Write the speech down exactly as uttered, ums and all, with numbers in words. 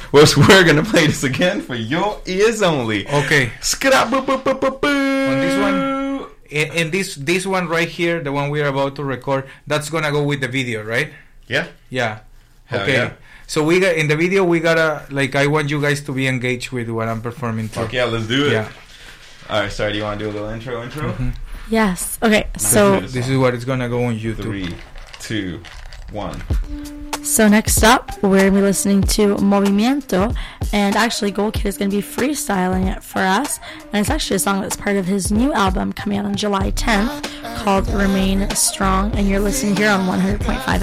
Well, so we're gonna play this again for your ears only. Okay. Scrap. On this one, in, in this this one right here, the one we are about to record, that's gonna go with the video, right? Yeah. Yeah. Hell okay. yeah. So we got in the video, we gotta like I want you guys to be engaged with what I'm performing too. Okay, let's do it. Yeah. All right, sorry. Do you want to do a little intro? Intro. Mm-hmm. Yes. Okay. So this is what it's gonna go on YouTube. Three, two, one. So next up, we're going to be listening to Movimiento, and actually Gold Kid is going to be freestyling it for us, and it's actually a song that's part of his new album coming out on July tenth called Remain Strong, and you're listening here on one hundred point five